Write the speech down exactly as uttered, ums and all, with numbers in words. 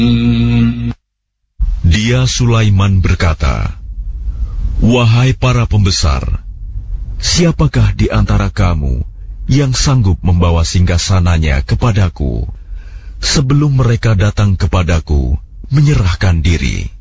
Dia Sulaiman berkata, "Wahai para pembesar, siapakah di antara kamu yang sanggup membawa singgasananya kepadaku sebelum mereka datang kepadaku menyerahkan diri?"